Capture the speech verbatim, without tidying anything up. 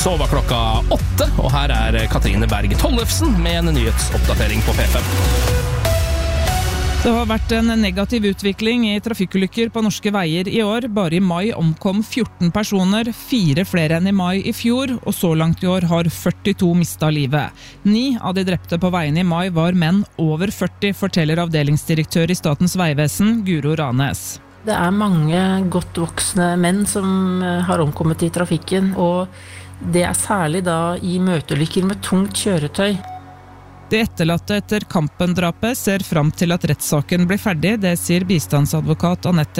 Så var klokka åtte, og her er Katrine Berg Tollefsen med en nyhetsoppdatering på P fem. Det har vært en negativ utvikling i trafikkulykker på norske veier i år. Bare i mai omkom fjorten personer, fire flere enn i mai i fjor, og så langt i år har førtito mistet livet. Ni av de drepte på veiene i mai var menn over førti, forteller avdelingsdirektør i Statens vegvesen, Guro Ranes. Det er mange godt voksne menn som har omkommet i trafikken, og det er særlig da i møteulykker med tungt kjøretøy. De etterlatte etter Kampen-drapet ser fram til at rettssaken blir ferdig, det sier bistandsadvokat Anette